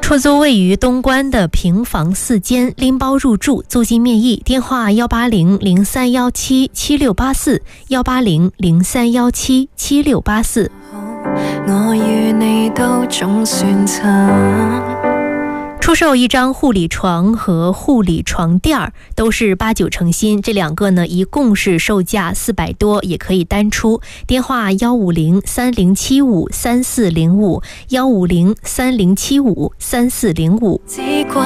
出租位于东关的平房4间，拎包入住，租金面议。电话18003177684 18003177684。 我與你都總算襯。 出售一张护理床和护理床垫儿，都是8、9成新。这两个呢，一共是售价400多，也可以单出。电话15030753405 15030753405。